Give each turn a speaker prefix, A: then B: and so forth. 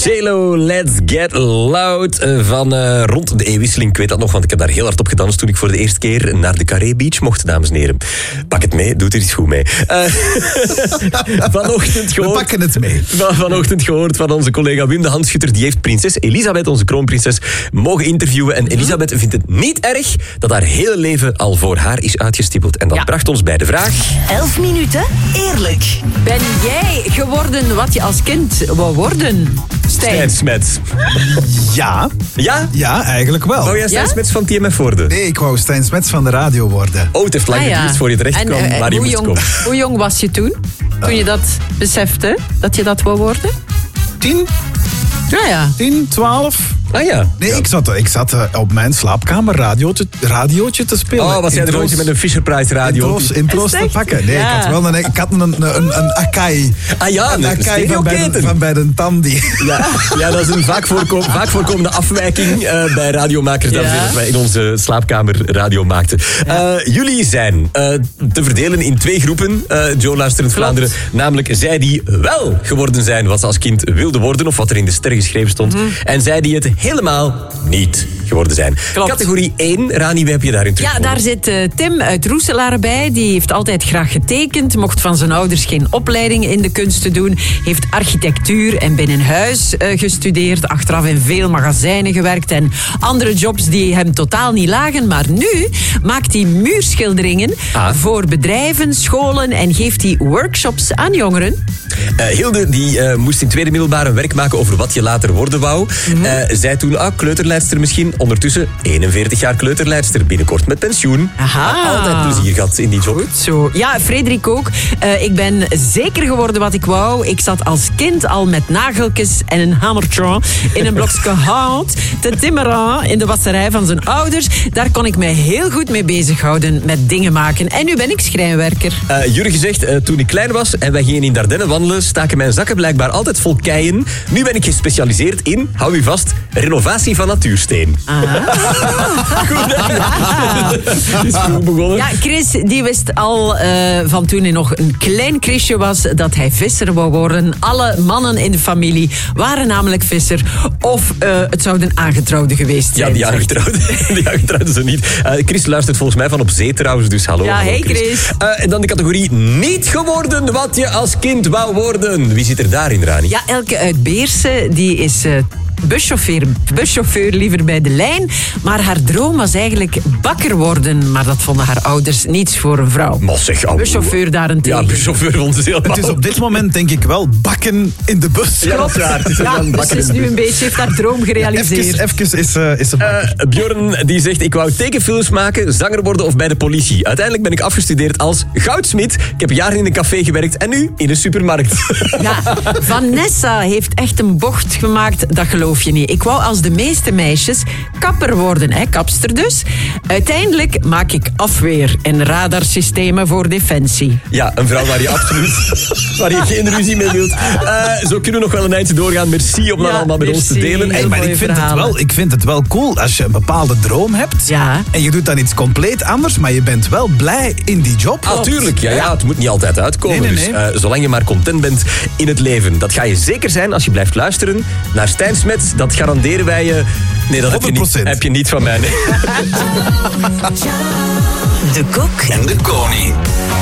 A: JLo, Let's Get Loud van rond de eeuwwisseling. Ik weet dat nog, want ik heb daar heel hard op gedanst toen ik voor de eerste keer naar de Carré Beach mocht, dames en heren. Pak het mee, doe er iets goed mee. Vanochtend gehoord...
B: We pakken het mee.
A: Vanochtend gehoord van onze collega Wim de Handschutter. Die heeft prinses Elisabeth, onze kroonprinses, mogen interviewen. En Elisabeth vindt het niet erg dat haar hele leven al voor haar is uitgestippeld. En dat bracht ons bij de vraag...
C: 11 minuten, eerlijk.
D: Ben jij geworden wat je als kind wou worden?
A: Stijn Smets.
B: Ja.
A: Ja?
B: Ja, eigenlijk wel.
A: Wou jij Stijn Smets van TMF worden?
B: Nee, ik wou Stijn Smets van de radio worden.
A: Oh, het heeft lang geduurd voor je terecht kwam, maar je moest komen.
D: Hoe jong was je toen je dat besefte, dat je dat wou worden?
B: 10?
D: Ja.
B: 10, 12...
A: Ah ja.
B: Nee, ik zat op mijn slaapkamer radiootje te spelen.
A: Oh, was jij er rondje met een Fisher-Price radio?
B: In Troost te pakken. Nee, ik had wel een Akai.
A: Ah ja, een
B: Akai van bij de Tandy.
A: Ja, dat is een vaak voorkomende afwijking bij radiomakers, dames en heren, dat wij in onze slaapkamer radio maakten. Jullie zijn te verdelen in 2 groepen, Joe Luisterend Vlaanderen. Namelijk zij die wel geworden zijn wat ze als kind wilden worden, of wat er in de sterren geschreven stond. En zij die het helemaal niet geworden zijn.
D: Klopt.
A: Categorie 1, Rani, wie heb je daarin terug?
D: Ja, daar zit Tim uit Roeselaar bij. Die heeft altijd graag getekend. Mocht van zijn ouders geen opleiding in de kunsten doen. Heeft architectuur en binnenhuis gestudeerd. Achteraf in veel magazijnen gewerkt. En andere jobs die hem totaal niet lagen. Maar nu maakt hij muurschilderingen voor bedrijven, scholen. En geeft hij workshops aan jongeren.
A: Hilde die moest in tweede middelbaar een werk maken over wat je later worden wou. Zij toen, kleuterleidster misschien. Ondertussen 41 jaar kleuterleidster. Binnenkort met pensioen. Altijd plezier gehad in die job.
D: Goed zo. Ja, Frederik ook. Ik ben zeker geworden wat ik wou. Ik zat als kind al met nageltjes en een hamertje in een blokje hout te timmeren in de wasserij van zijn ouders. Daar kon ik mij heel goed mee bezighouden met dingen maken. En nu ben ik schrijnwerker.
A: Jurgen zegt, toen ik klein was en wij gingen in Dardenne wandelen, staken mijn zakken blijkbaar altijd vol keien. Nu ben ik gespecialiseerd in, hou u vast, renovatie van natuursteen. Goed, is goed begonnen.
D: Ja, Chris die wist al van toen hij nog een klein Chrisje was dat hij visser wou worden. Alle mannen in de familie waren namelijk visser. Of het zouden aangetrouwden geweest zijn.
A: Ja, die aangetrouwden ze niet. Chris luistert volgens mij van op zee trouwens, dus hallo.
D: Ja,
A: hallo,
D: hey Chris.
A: En dan de categorie niet geworden wat je als kind wou worden. Wie zit er daarin, Rani?
D: Ja, Elke uit Beersen, die is... buschauffeur liever bij de lijn. Maar haar droom was eigenlijk bakker worden. Maar dat vonden haar ouders niets voor een vrouw. Buschauffeur daarentegen.
A: Ja, buschauffeur vond ze helemaal.
B: Het is op dit moment denk ik wel bakken in de bus.
D: Klopt. Ze is nu een beetje, heeft haar droom gerealiseerd.
B: Even is ze bakker.
A: Bjorn die zegt, ik wou tekenfilms maken, zanger worden of bij de politie. Uiteindelijk ben ik afgestudeerd als goudsmid. Ik heb jaren in een café gewerkt en nu in een supermarkt.
D: Ja, Vanessa heeft echt een bocht gemaakt, dat geloof je niet. Ik wou als de meeste meisjes kapper worden, kapster dus. Uiteindelijk maak ik afweer en radarsystemen voor defensie.
A: Ja, een vrouw waar je geen ruzie mee wilt. Zo kunnen we nog wel een eindje doorgaan. Merci om dat allemaal met ons te delen.
B: Hey, maar ik vind het wel cool als je een bepaalde droom hebt.
D: Ja.
B: En je doet dan iets compleet anders, maar je bent wel blij in die job.
A: Natuurlijk, ja, het moet niet altijd uitkomen. Nee. Dus zolang je maar content bent in het leven. Dat ga je zeker zijn als je blijft luisteren naar Stijn Smets. Dat garanderen wij je. Nee, dat heb je niet van mij. Nee.
C: De Kok
E: en de Koning.